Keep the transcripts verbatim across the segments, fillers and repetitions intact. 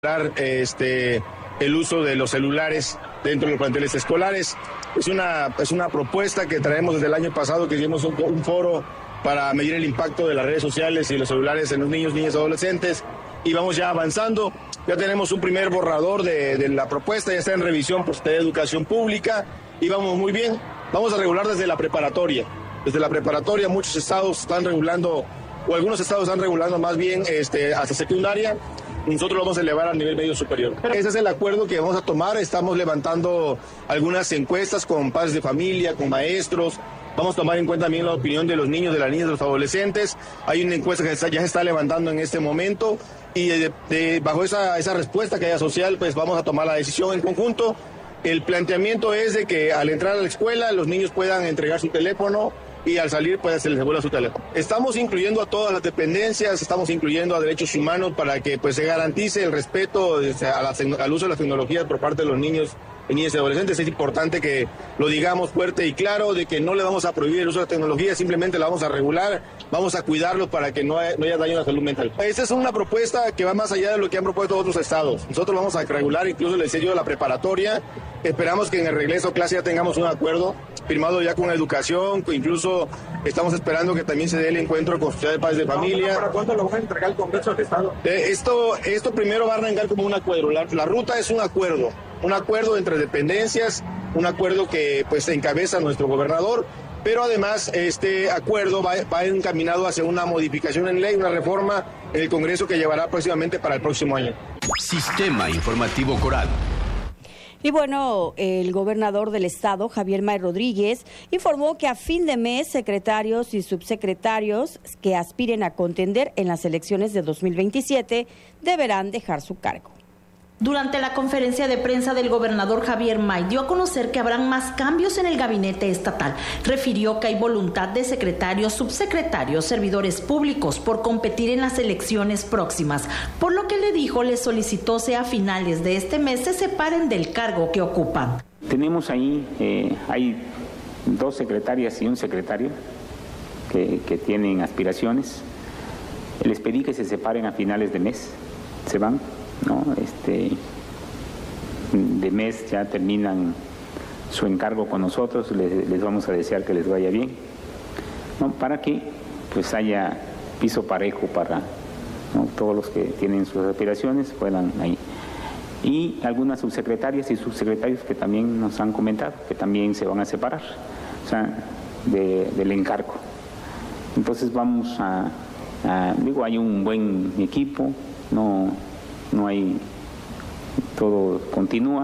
Este, el uso de los celulares dentro de los planteles escolares. Es una, es una propuesta que traemos desde el año pasado, que hicimos un, un foro para medir el impacto de las redes sociales y los celulares en los niños, niñas y adolescentes, y vamos ya avanzando. Ya tenemos un primer borrador de, de la propuesta, ya está en revisión por Secretaría de Educación Pública y vamos muy bien. Vamos a regular desde la preparatoria. Desde la preparatoria muchos estados están regulando, o algunos estados están regulando más bien este, hasta secundaria. Nosotros lo vamos a elevar al nivel medio superior. Ese es el acuerdo que vamos a tomar. Estamos levantando algunas encuestas con padres de familia, con maestros. Vamos a tomar en cuenta también la opinión de los niños, de las niñas, de los adolescentes. Hay una encuesta que ya se está levantando en este momento y de, de, bajo esa, esa respuesta que haya social, pues vamos a tomar la decisión en conjunto. El planteamiento es de que al entrar a la escuela los niños puedan entregar su teléfono y al salir pues se les devuelva su teléfono. Estamos incluyendo a todas las dependencias, estamos incluyendo a derechos humanos para que pues se garantice el respeto a la, al uso de las tecnologías por parte de los niños, niñas y adolescentes. Es importante que lo digamos fuerte y claro, de que no le vamos a prohibir el uso de la tecnología, simplemente la vamos a regular, vamos a cuidarlo para que no haya, no haya daño a la salud mental. Esta es una propuesta que va más allá de lo que han propuesto otros estados. Nosotros vamos a regular incluso el sello de la preparatoria. Esperamos que en el regreso a clase ya tengamos un acuerdo firmado ya con educación, incluso estamos esperando que también se dé el encuentro con sociedad de padres de familia. ¿Para cuándo lo van a entregar al Congreso del Estado? Eh, esto, esto primero va a arrancar como un acuerdo. La, la ruta es un acuerdo, un acuerdo entre dependencias, un acuerdo que pues encabeza nuestro gobernador, pero además este acuerdo va, va encaminado hacia una modificación en ley, una reforma en el Congreso que llevará próximamente para el próximo año. Sistema Informativo Coral. Y bueno, el gobernador del estado, Javier May Rodríguez, informó que a fin de mes secretarios y subsecretarios que aspiren a contender en las elecciones de dos mil veintisiete deberán dejar su cargo. Durante la conferencia de prensa del gobernador Javier May dio a conocer que habrán más cambios en el gabinete estatal. Refirió que hay voluntad de secretarios, subsecretarios, servidores públicos por competir en las elecciones próximas, por lo que le dijo, le solicitó que a finales de este mes se separen del cargo que ocupan. Tenemos ahí, eh, hay dos secretarias y un secretario que, que tienen aspiraciones. Les pedí que se separen a finales de mes, se van. ¿no? Este, de mes ya terminan su encargo con nosotros, les, les vamos a desear que les vaya bien, ¿no? Para que pues haya piso parejo para, ¿no? todos los que tienen sus aspiraciones puedan ahí. Y algunas subsecretarias y subsecretarios que también nos han comentado que también se van a separar, o sea, de, del encargo. Entonces vamos a, a, digo, hay un buen equipo, no no hay, todo continúa,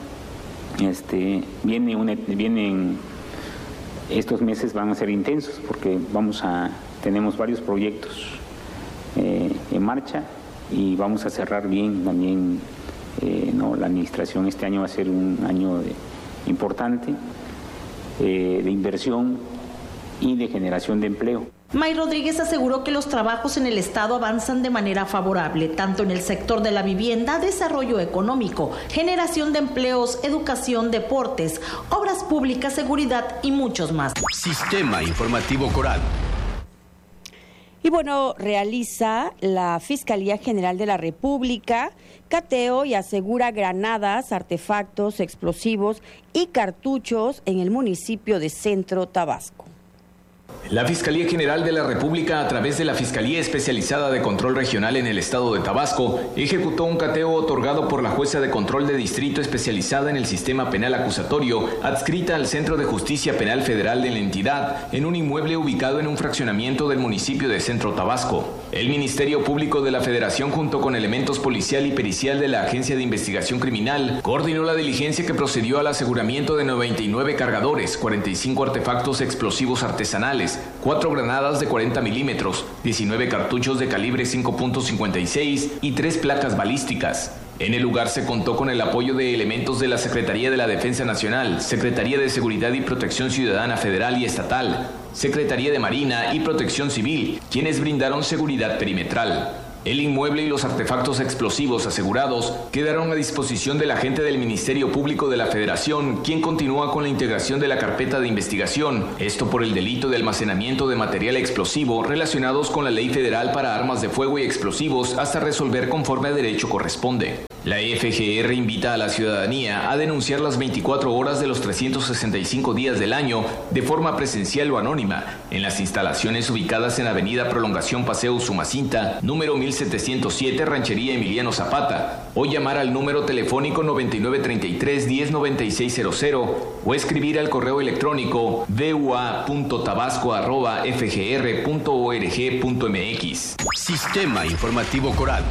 este, viene una, vienen, estos meses van a ser intensos porque vamos a, tenemos varios proyectos eh, en marcha y vamos a cerrar bien también, eh, no, la administración. Este año va a ser un año de, importante eh, de inversión y de generación de empleo. May Rodríguez aseguró que los trabajos en el estado avanzan de manera favorable, tanto en el sector de la vivienda, desarrollo económico, generación de empleos, educación, deportes, obras públicas, seguridad y muchos más. Sistema Informativo Coral. Y bueno, realiza la Fiscalía General de la República cateo y asegura granadas, artefactos, explosivos y cartuchos en el municipio de Centro Tabasco. La Fiscalía General de la República, a través de la Fiscalía Especializada de Control Regional en el Estado de Tabasco, ejecutó un cateo otorgado por la Jueza de Control de Distrito especializada en el Sistema Penal Acusatorio, adscrita al Centro de Justicia Penal Federal de la entidad, en un inmueble ubicado en un fraccionamiento del municipio de Centro Tabasco. El Ministerio Público de la Federación, junto con elementos policial y pericial de la Agencia de Investigación Criminal, coordinó la diligencia que procedió al aseguramiento de noventa y nueve cargadores, cuarenta y cinco artefactos explosivos artesanales, cuatro granadas de cuarenta milímetros, diecinueve cartuchos de calibre cinco punto cincuenta y seis y tres placas balísticas. En el lugar se contó con el apoyo de elementos de la Secretaría de la Defensa Nacional, Secretaría de Seguridad y Protección Ciudadana Federal y Estatal, Secretaría de Marina y Protección Civil, quienes brindaron seguridad perimetral. El inmueble y los artefactos explosivos asegurados quedaron a disposición del agente del Ministerio Público de la Federación, quien continúa con la integración de la carpeta de investigación, esto por el delito de almacenamiento de material explosivo relacionados con la Ley Federal para Armas de Fuego y Explosivos hasta resolver conforme a derecho corresponde. La F G R invita a la ciudadanía a denunciar las veinticuatro horas de los trescientos sesenta y cinco días del año de forma presencial o anónima en las instalaciones ubicadas en Avenida Prolongación Paseo Usumacinta, número mil setecientos siete, Ranchería Emiliano Zapata, o llamar al número telefónico noventa y nueve treinta y tres diez noventa y seis cero cero o escribir al correo electrónico v u a punto tabasco arroba f g r punto org punto m x. Sistema Informativo Coral.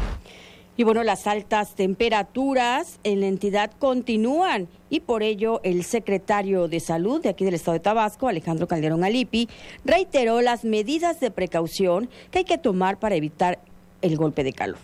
Y bueno, las altas temperaturas en la entidad continúan y por ello el secretario de Salud de aquí del estado de Tabasco, Alejandro Calderón Alipi, reiteró las medidas de precaución que hay que tomar para evitar el golpe de calor.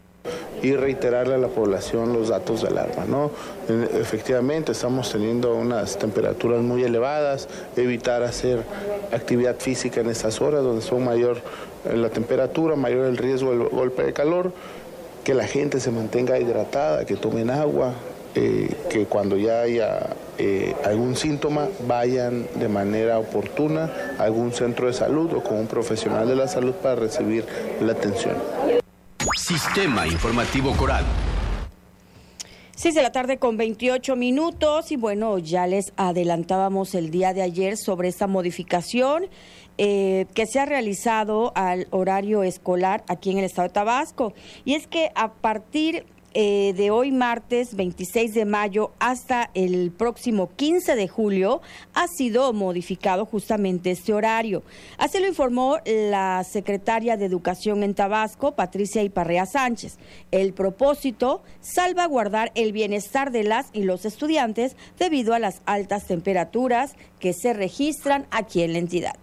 Y reiterarle a la población los datos de alarma, ¿no? Efectivamente estamos teniendo unas temperaturas muy elevadas, evitar hacer actividad física en estas horas donde son mayor la temperatura, mayor el riesgo del golpe de calor, que la gente se mantenga hidratada, que tomen agua, eh, que cuando ya haya eh, algún síntoma vayan de manera oportuna a algún centro de salud o con un profesional de la salud para recibir la atención. Sistema Informativo Coral. seis de la tarde con veintiocho minutos y bueno, ya les adelantábamos el día de ayer sobre esta modificación eh, que se ha realizado al horario escolar aquí en el estado de Tabasco. Y es que a partir eh, de hoy martes veintiséis de mayo hasta el próximo quince de julio ha sido modificado justamente este horario. Así lo informó la secretaria de Educación en Tabasco, Patricia Iparrea Sánchez. El propósito, salvaguardar el bienestar de las y los estudiantes debido a las altas temperaturas que se registran aquí en la entidad.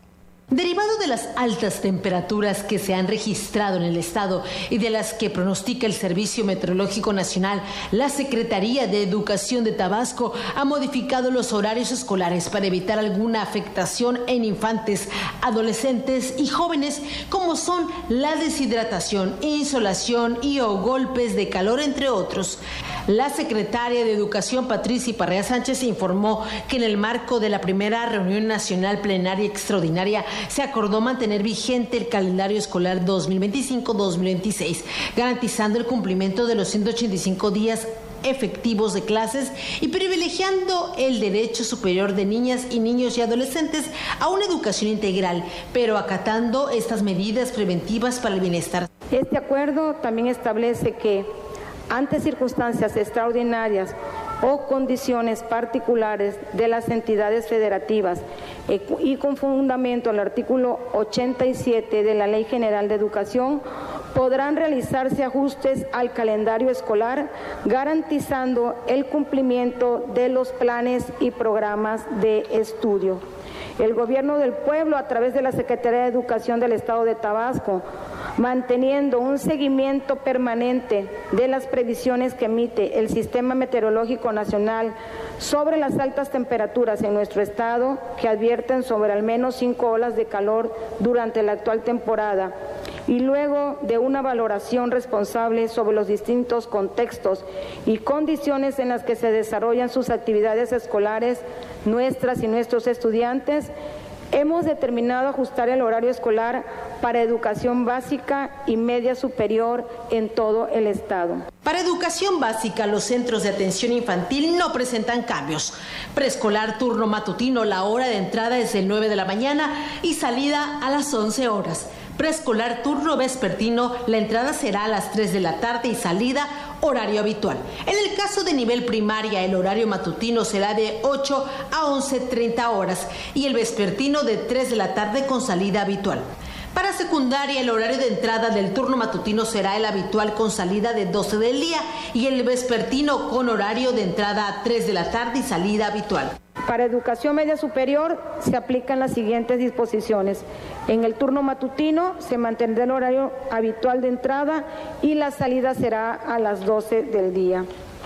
Derivado de las altas temperaturas que se han registrado en el estado y de las que pronostica el Servicio Meteorológico Nacional, la Secretaría de Educación de Tabasco ha modificado los horarios escolares para evitar alguna afectación en infantes, adolescentes y jóvenes, como son la deshidratación, insolación y o golpes de calor, entre otros. La secretaria de Educación, Patricia Iparrea Sánchez, informó que en el marco de la primera reunión nacional plenaria extraordinaria se acordó mantener vigente el calendario escolar dos mil veinticinco dos mil veintiséis, garantizando el cumplimiento de los ciento ochenta y cinco días efectivos de clases y privilegiando el derecho superior de niñas y niños y adolescentes a una educación integral, pero acatando estas medidas preventivas para el bienestar. Este acuerdo también establece que ante circunstancias extraordinarias o condiciones particulares de las entidades federativas y con fundamento al artículo ochenta y siete de la Ley General de Educación, podrán realizarse ajustes al calendario escolar, garantizando el cumplimiento de los planes y programas de estudio. El Gobierno del Pueblo, a través de la Secretaría de Educación del Estado de Tabasco, manteniendo un seguimiento permanente de las previsiones que emite el Sistema Meteorológico Nacional sobre las altas temperaturas en nuestro estado, que advierten sobre al menos cinco olas de calor durante la actual temporada, y luego de una valoración responsable sobre los distintos contextos y condiciones en las que se desarrollan sus actividades escolares, nuestras y nuestros estudiantes, hemos determinado ajustar el horario escolar para educación básica y media superior en todo el estado. Para educación básica, los centros de atención infantil no presentan cambios. Preescolar, turno matutino, la hora de entrada es el nueve de la mañana y salida a las once horas. Preescolar, turno vespertino, la entrada será a las tres de la tarde y salida horario habitual. En el caso de nivel primaria, el horario matutino será de ocho a once treinta horas y el vespertino de tres de la tarde con salida habitual. Para secundaria, el horario de entrada del turno matutino será el habitual con salida de doce del día y el vespertino con horario de entrada a tres de la tarde y salida habitual. Para educación media superior se aplican las siguientes disposiciones. En el turno matutino se mantendrá el horario habitual de entrada y la salida será a las doce del día.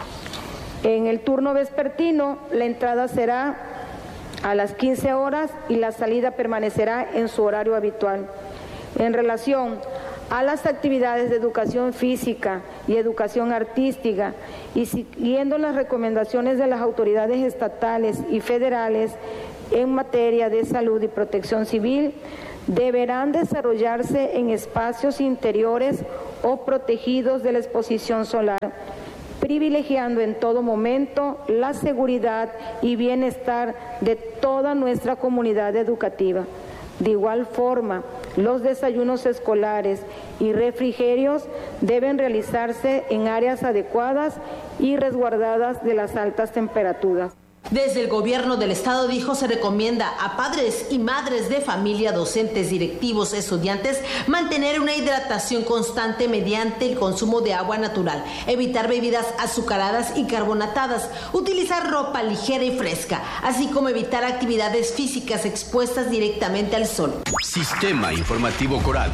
En el turno vespertino la entrada será a las quince horas y la salida permanecerá en su horario habitual. En relación a las actividades de educación física y educación artística y siguiendo las recomendaciones de las autoridades estatales y federales en materia de salud y protección civil, deberán desarrollarse en espacios interiores o protegidos de la exposición solar, privilegiando en todo momento la seguridad y bienestar de toda nuestra comunidad educativa. De igual forma, los desayunos escolares y refrigerios deben realizarse en áreas adecuadas y resguardadas de las altas temperaturas. Desde el gobierno del estado, dijo, se recomienda a padres y madres de familia, docentes, directivos, estudiantes, mantener una hidratación constante mediante el consumo de agua natural, evitar bebidas azucaradas y carbonatadas, utilizar ropa ligera y fresca, así como evitar actividades físicas expuestas directamente al sol. Sistema Informativo Coral.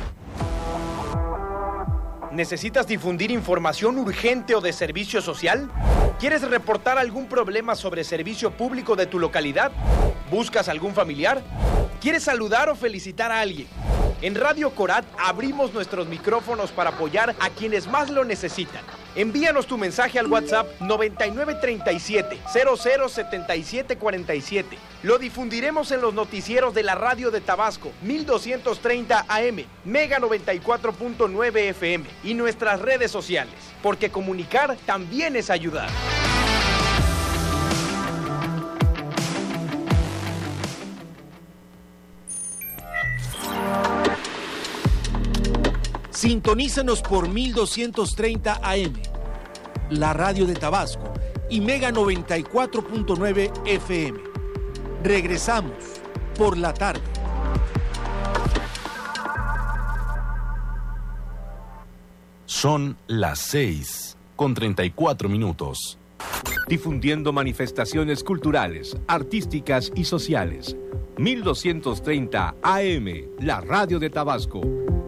¿Necesitas difundir información urgente o de servicio social? ¿Quieres reportar algún problema sobre servicio público de tu localidad? ¿Buscas algún familiar? ¿Quieres saludar o felicitar a alguien? En Radio Corat abrimos nuestros micrófonos para apoyar a quienes más lo necesitan. Envíanos tu mensaje al WhatsApp noventa y nueve treinta y siete, cero cero setenta y siete cuarenta y siete. Lo difundiremos en los noticieros de la radio de Tabasco, mil doscientos treinta A M, Mega noventa y cuatro punto nueve F M y nuestras redes sociales, porque comunicar también es ayudar. Sintonízanos por mil doscientos treinta A M, la radio de Tabasco, y Mega noventa y cuatro punto nueve F M. Regresamos por la tarde. Son las seis con treinta y cuatro minutos. Difundiendo manifestaciones culturales, artísticas y sociales. mil doscientos treinta A M, la radio de Tabasco.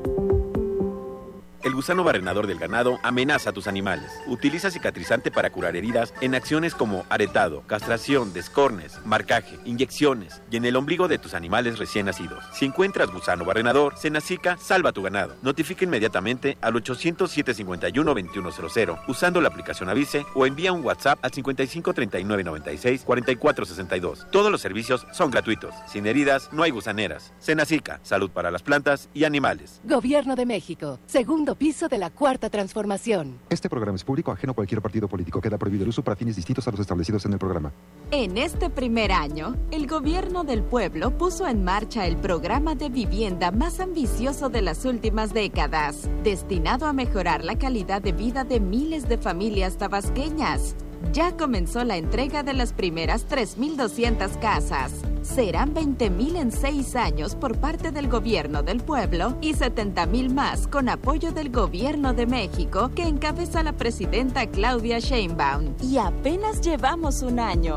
El gusano barrenador del ganado amenaza a tus animales. Utiliza cicatrizante para curar heridas en acciones como aretado, castración, descornes, marcaje, inyecciones y en el ombligo de tus animales recién nacidos. Si encuentras gusano barrenador, Senacica salva tu ganado. Notifica inmediatamente al ochocientos, siete cincuenta y uno, veintiuno cero cero usando la aplicación Avise o envía un WhatsApp al cincuenta y cinco, treinta y nueve, noventa y seis, cuarenta y cuatro sesenta y dos. Todos los servicios son gratuitos. Sin heridas no hay gusaneras. Senacica, salud para las plantas y animales. Gobierno de México, segundo piso de la Cuarta Transformación. Este programa es público, ajeno a cualquier partido político. Queda prohibido el uso para fines distintos a los establecidos en el programa. En este primer año, el Gobierno del Pueblo puso en marcha el programa de vivienda más ambicioso de las últimas décadas, destinado a mejorar la calidad de vida de miles de familias tabasqueñas. Ya comenzó la entrega de las primeras tres mil doscientas casas. Serán veinte mil en seis años por parte del Gobierno del Pueblo y setenta mil más con apoyo del Gobierno de México que encabeza la presidenta Claudia Sheinbaum. Y apenas llevamos un año.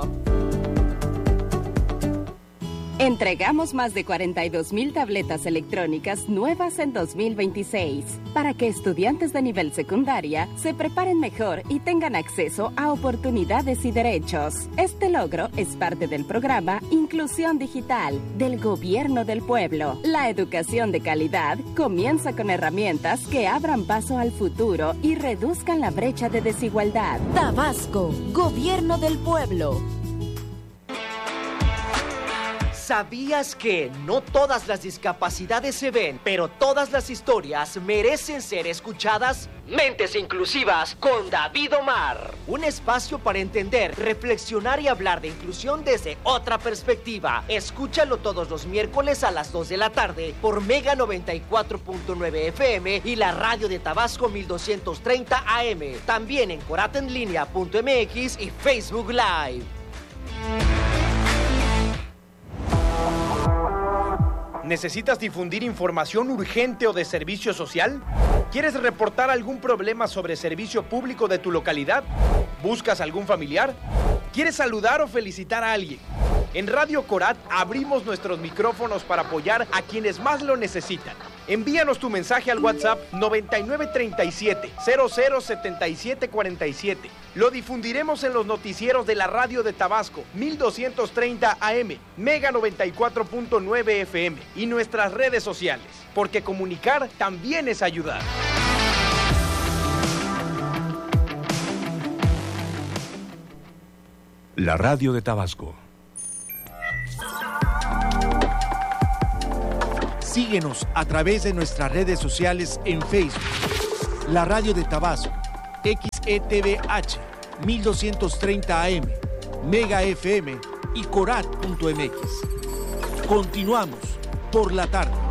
Entregamos más de cuarenta y dos mil tabletas electrónicas nuevas en dos mil veintiséis para que estudiantes de nivel secundaria se preparen mejor y tengan acceso a oportunidades y derechos. Este logro es parte del programa Inclusión Digital del Gobierno del Pueblo. La educación de calidad comienza con herramientas que abran paso al futuro y reduzcan la brecha de desigualdad. Tabasco, Gobierno del Pueblo. ¿Sabías que no todas las discapacidades se ven, pero todas las historias merecen ser escuchadas? Mentes Inclusivas con David Omar. Un espacio para entender, reflexionar y hablar de inclusión desde otra perspectiva. Escúchalo todos los miércoles a las dos de la tarde por Mega noventa y cuatro punto nueve F M y la radio de Tabasco mil doscientos treinta A M. También en coratenlinea punto M X y Facebook Live. ¿Necesitas difundir información urgente o de servicio social? ¿Quieres reportar algún problema sobre servicio público de tu localidad? ¿Buscas algún familiar? ¿Quieres saludar o felicitar a alguien? En Radio Corat abrimos nuestros micrófonos para apoyar a quienes más lo necesitan. Envíanos tu mensaje al WhatsApp noventa y nueve treinta y siete, cero cero setenta y siete cuarenta y siete. Lo difundiremos en los noticieros de la radio de Tabasco, mil doscientos treinta A M, Mega noventa y cuatro punto nueve F M y nuestras redes sociales, porque comunicar también es ayudar. La radio de Tabasco. Síguenos a través de nuestras redes sociales en Facebook. La radio de Tabasco, X E T V H, mil doscientos treinta A M, Mega F M y Corat punto M X. Continuamos por la tarde.